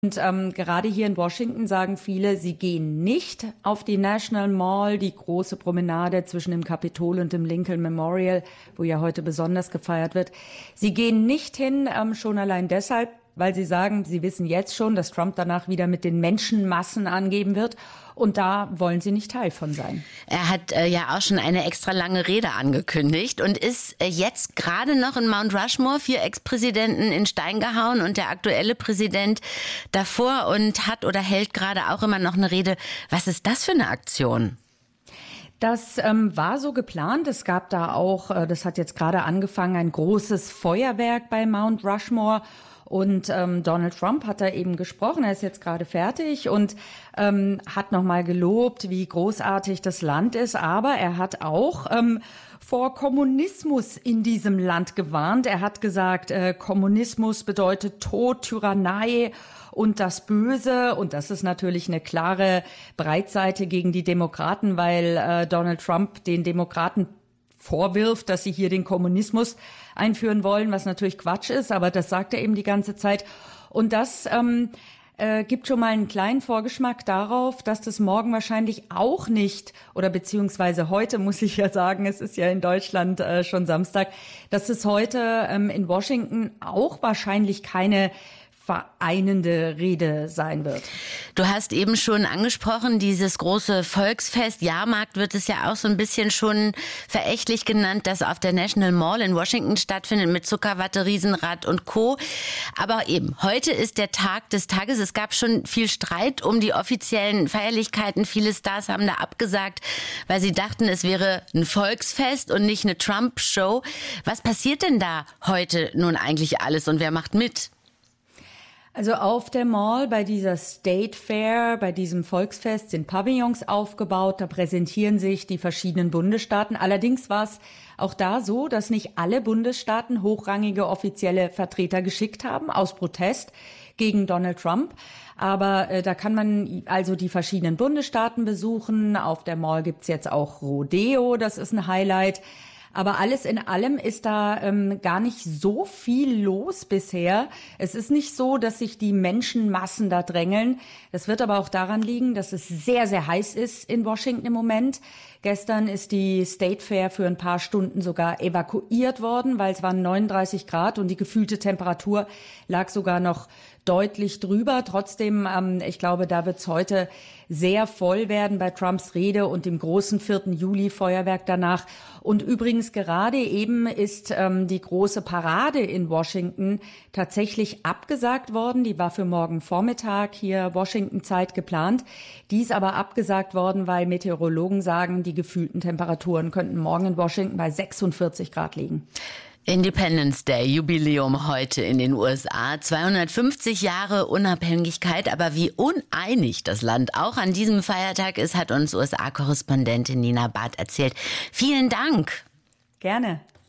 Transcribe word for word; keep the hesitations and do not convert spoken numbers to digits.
Und ähm, gerade hier in Washington sagen viele, sie gehen nicht auf die National Mall, die große Promenade zwischen dem Kapitol und dem Lincoln Memorial, wo ja heute besonders gefeiert wird. Sie gehen nicht hin, ähm, schon allein deshalb, weil sie sagen, sie wissen jetzt schon, dass Trump danach wieder mit den Menschenmassen angeben wird. Und da wollen sie nicht Teil von sein. Er hat äh, ja auch schon eine extra lange Rede angekündigt und ist äh, jetzt gerade noch in Mount Rushmore, vier Ex-Präsidenten in Stein gehauen und der aktuelle Präsident davor und hat oder hält gerade auch immer noch eine Rede. Was ist das für eine Aktion? Das ähm, war so geplant. Es gab da auch, äh, das hat jetzt gerade angefangen, ein großes Feuerwerk bei Mount Rushmore. Und ähm, Donald Trump hat da eben gesprochen, er ist jetzt gerade fertig und ähm, hat nochmal gelobt, wie großartig das Land ist. Aber er hat auch ähm, vor Kommunismus in diesem Land gewarnt. Er hat gesagt, äh, Kommunismus bedeutet Tod, Tyrannei und das Böse. Und das ist natürlich eine klare Breitseite gegen die Demokraten, weil äh, Donald Trump den Demokraten vorwirft, dass sie hier den Kommunismus einführen wollen, was natürlich Quatsch ist, aber das sagt er eben die ganze Zeit. Und das ähm, äh, gibt schon mal einen kleinen Vorgeschmack darauf, dass das morgen wahrscheinlich auch nicht, oder beziehungsweise heute, muss ich ja sagen, es ist ja in Deutschland äh, schon Samstag, dass es heute ähm, in Washington auch wahrscheinlich keine vereinende Rede sein wird. Du hast eben schon angesprochen, dieses große Volksfest, Jahrmarkt wird es ja auch so ein bisschen schon verächtlich genannt, das auf der National Mall in Washington stattfindet mit Zuckerwatte, Riesenrad und Co. Aber eben, heute ist der Tag des Tages. Es gab schon viel Streit um die offiziellen Feierlichkeiten. Viele Stars haben da abgesagt, weil sie dachten, es wäre ein Volksfest und nicht eine Trump-Show. Was passiert denn da heute nun eigentlich alles und wer macht mit? Also auf der Mall bei dieser State Fair, bei diesem Volksfest sind Pavillons aufgebaut, da präsentieren sich die verschiedenen Bundesstaaten. Allerdings war es auch da so, dass nicht alle Bundesstaaten hochrangige offizielle Vertreter geschickt haben, aus Protest gegen Donald Trump. Aber äh, da kann man also die verschiedenen Bundesstaaten besuchen. Auf der Mall gibt's jetzt auch Rodeo, das ist ein Highlight. Aber alles in allem ist da ähm, gar nicht so viel los bisher. Es ist nicht so, dass sich die Menschenmassen da drängeln. Das wird aber auch daran liegen, dass es sehr, sehr heiß ist in Washington im Moment. Gestern ist die State Fair für ein paar Stunden sogar evakuiert worden, weil es waren neununddreißig Grad und die gefühlte Temperatur lag sogar noch deutlich drüber. Trotzdem, ähm, ich glaube, da wird es heute sehr voll werden bei Trumps Rede und dem großen vierten Juli-Feuerwerk danach. Und übrigens gerade eben ist ähm, die große Parade in Washington tatsächlich abgesagt worden. Die war für morgen Vormittag hier Washington-Zeit geplant. Die ist aber abgesagt worden, weil Meteorologen sagen, die gefühlten Temperaturen könnten morgen in Washington bei sechsundvierzig Grad liegen. Independence Day, Jubiläum heute in den U S A. zweihundertfünfzig Jahre Unabhängigkeit, aber wie uneinig das Land auch an diesem Feiertag ist, hat uns U S A-Korrespondentin Nina Barth erzählt. Vielen Dank. Gerne.